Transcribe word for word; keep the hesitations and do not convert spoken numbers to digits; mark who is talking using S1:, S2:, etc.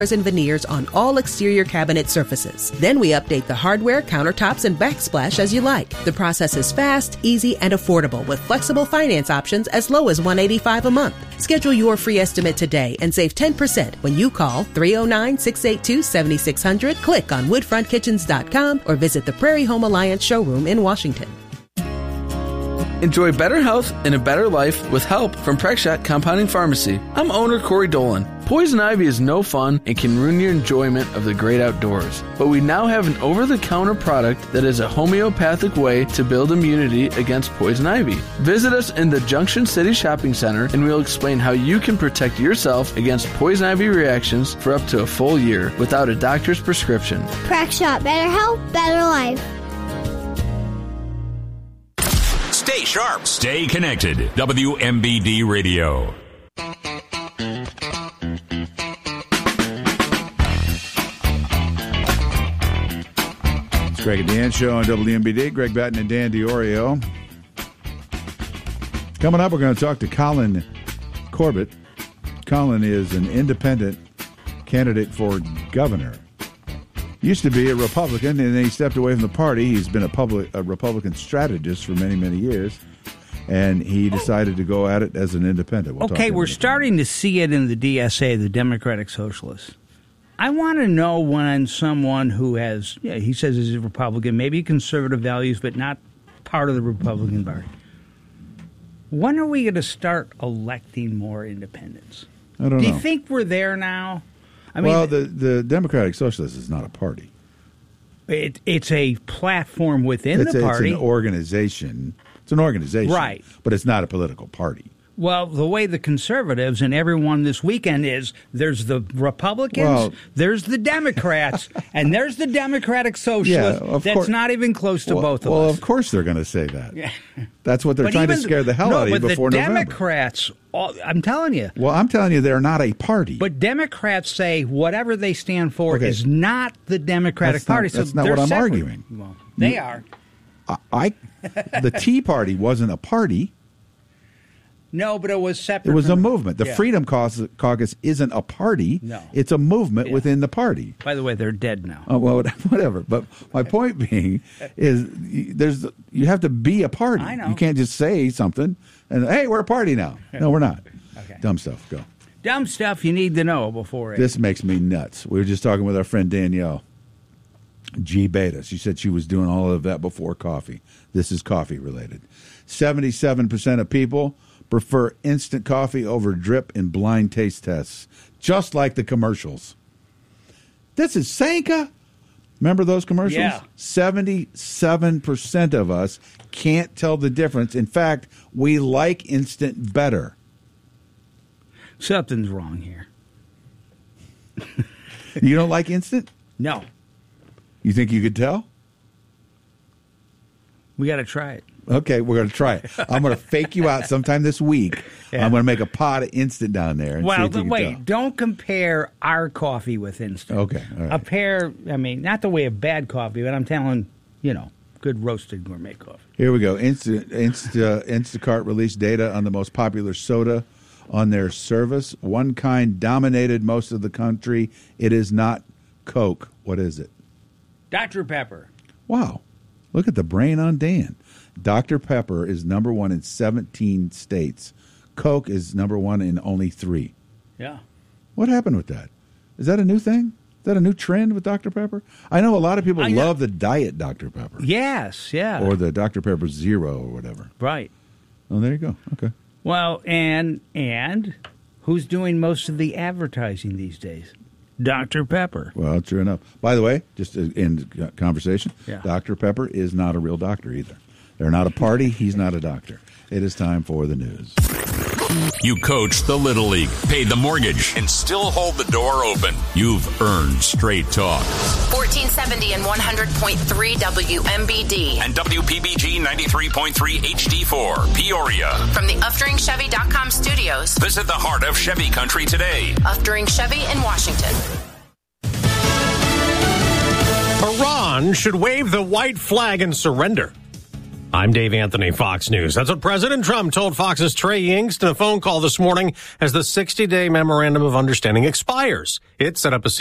S1: and veneers on all exterior cabinet surfaces. Then we update the hardware, countertops, and backsplash as you like. The process is fast, easy, and affordable with flexible finance options as low as one hundred eighty-five dollars a month. Schedule your free estimate today and save ten percent when you call three oh nine, six eight two, seven six zero zero, click on woodfront kitchens dot com, or visit the Prairie Home Alliance showroom in Washington.
S2: Enjoy better health and a better life with help from Prexshot Compounding Pharmacy. I'm owner Corey Dolan. Poison ivy is no fun and can ruin your enjoyment of the great outdoors. But we now have an over-the-counter product that is a homeopathic way to build immunity against poison ivy. Visit us in the Junction City Shopping Center and we'll explain how you can protect yourself against poison ivy reactions for up to a full year without a doctor's prescription.
S3: Prexshot, better health, better life.
S4: Stay sharp. Stay connected. W M B D Radio.
S5: It's Greg and Dan Show on W M B D. Greg Batten and Dan DiOrio. Coming up, we're going to talk to Colin Corbett. Colin is an independent candidate for governor. Used to be a Republican, and then he stepped away from the party. He's been a public a Republican strategist for many, many years, and he decided to go at it as an independent. We'll
S6: okay, we're starting to see it in the D S A, the Democratic Socialists. I want to know when someone who has, yeah, he says he's a Republican, maybe conservative values, but not part of the Republican Party. When are we going to start electing more independents?
S5: I don't
S6: Do
S5: know.
S6: you think we're there now? I mean,
S5: well, the, the Democratic Socialists is not a party.
S6: It, it's a platform within
S5: it's
S6: the
S5: a,
S6: party.
S5: It's an organization. It's an organization.
S6: Right.
S5: But it's not a political party.
S6: Well, the way the conservatives and everyone this weekend is, there's the Republicans,
S5: well,
S6: there's the Democrats, and there's the Democratic Socialists.
S5: Yeah, of
S6: that's
S5: course.
S6: not even close to
S5: well,
S6: both of
S5: well,
S6: us.
S5: Well, of course they're going to say that. Yeah. That's what they're
S6: but
S5: trying to
S6: even,
S5: scare the hell
S6: no,
S5: out of you
S6: but
S5: before
S6: the
S5: November.
S6: Democrats, all, I'm telling you.
S5: Well, I'm telling you, they're not a party.
S6: But Democrats say whatever they stand for
S5: okay.
S6: is not the Democratic
S5: that's not,
S6: Party.
S5: That's
S6: so
S5: not
S6: they're
S5: what I'm
S6: separate.
S5: arguing.
S6: Well, they
S5: you,
S6: are.
S5: I, I the Tea Party wasn't a party.
S6: No, but it was separate.
S5: It was
S6: from,
S5: a movement. The
S6: yeah.
S5: Freedom Caucus, Caucus isn't a party.
S6: No.
S5: It's a movement
S6: yeah.
S5: within the party.
S6: By the way, they're dead now.
S5: Oh, well, whatever. But my point being is there's you have to be a party.
S6: I know.
S5: You can't just say something and, hey, we're a party now. No, we're not.
S6: Okay.
S5: Dumb stuff. Go.
S6: Dumb stuff you need to know before it.
S5: This makes me nuts. We were just talking with our friend Danielle G. Beta. She said she was doing all of that before coffee. This is coffee related. seventy-seven percent of people prefer instant coffee over drip in blind taste tests, just like the commercials. This is Sanka. Remember those commercials?
S6: Yeah.
S5: seventy-seven percent of us can't tell the difference. In fact, we like instant better.
S6: Something's wrong here.
S5: You don't like instant?
S6: No.
S5: You think you could tell?
S6: We got to try it.
S5: Okay, we're going to try it. I'm going to fake you out sometime this week.
S6: Yeah.
S5: I'm going to make a pot of instant down there. And
S6: well,
S5: see if you can
S6: wait,
S5: tell.
S6: don't compare our coffee with instant.
S5: Okay, all right.
S6: A pair, I mean, not the way of bad coffee, but I'm telling, you know, good roasted gourmet coffee.
S5: Here we go. Insta, Insta, Instacart released data on the most popular soda on their service. One kind dominated most of the country. It is not Coke. What is it?
S6: Doctor Pepper.
S5: Wow. Look at the brain on Dan. Doctor Pepper is number one in seventeen states. Coke is number one in only three.
S6: Yeah.
S5: What happened with that? Is that a new thing? Is that a new trend with Doctor Pepper? I know a lot of people
S6: I know.
S5: love the diet Doctor Pepper.
S6: Yes, yeah.
S5: Or the Doctor Pepper Zero or whatever.
S6: Right.
S5: Oh, there you go. Okay.
S6: Well, and and who's doing most of the advertising these days? Doctor Pepper.
S5: Well, true enough. By the way, just to end the conversation,
S6: Yeah.
S5: Doctor Pepper is not a real doctor either. They're not a party. He's not a doctor. It is time for the news.
S4: You coached the Little League, paid the mortgage, and still hold the door open. You've earned straight talk.
S7: fourteen seventy and one hundred point three W M B D.
S4: And W P B G ninety-three point three H D four, Peoria.
S7: From the Uftering Chevy dot com studios.
S4: Visit the heart of Chevy country today.
S7: Uftering Chevy in Washington.
S8: Iran should wave the white flag and surrender. I'm Dave Anthony, Fox News. That's what President Trump told Fox's Trey Yingst in a phone call this morning as the sixty-day memorandum of understanding expires. It set up a